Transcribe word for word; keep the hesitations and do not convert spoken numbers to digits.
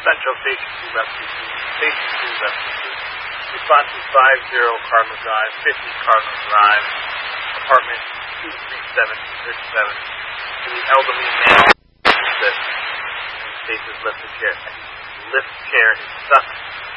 Central Station two, Rescue two. Station two, Rescue two. Response is five zero Cardinal Drive, fifty Cardinal Drive, apartment two three seven two six seven. To the elderly male, lift. In cases, lift the chair. Lift chair is stuck